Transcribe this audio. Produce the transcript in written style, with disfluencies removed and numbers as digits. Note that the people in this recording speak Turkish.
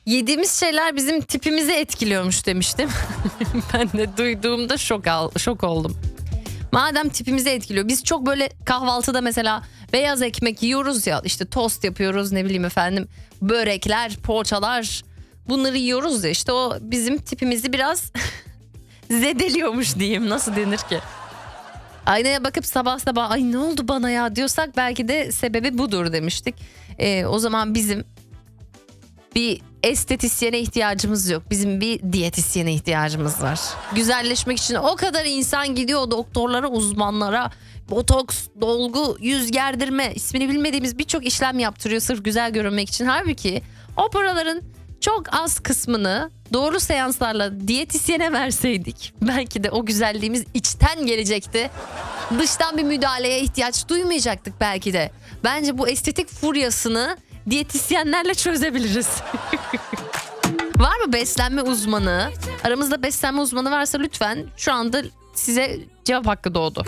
Yediğimiz şeyler bizim tipimizi etkiliyormuş demiştim. Ben de duyduğumda şok oldum. Madem tipimizi etkiliyor. Biz çok böyle kahvaltıda mesela beyaz ekmek yiyoruz ya, işte tost yapıyoruz, ne bileyim efendim, börekler, poğaçalar, bunları yiyoruz ya, işte o bizim tipimizi biraz zedeliyormuş diyeyim, nasıl denir ki? Aynaya bakıp sabah sabah ay ne oldu bana ya diyorsak belki de sebebi budur demiştik. O zaman bizim bir estetisyene ihtiyacımız yok. Bizim bir diyetisyene ihtiyacımız var. Güzelleşmek için o kadar insan gidiyor doktorlara, uzmanlara. Botoks, dolgu, yüz gerdirme, ismini bilmediğimiz birçok işlem yaptırıyor sırf güzel görünmek için. Halbuki o paraların çok az kısmını doğru seanslarla diyetisyene verseydik belki de o güzelliğimiz içten gelecekti. Dıştan bir müdahaleye ihtiyaç duymayacaktık belki de. Bence bu estetik furyasını diyetisyenlerle çözebiliriz. Var mı beslenme uzmanı? Aramızda beslenme uzmanı varsa lütfen, şu anda size cevap hakkı doğdu.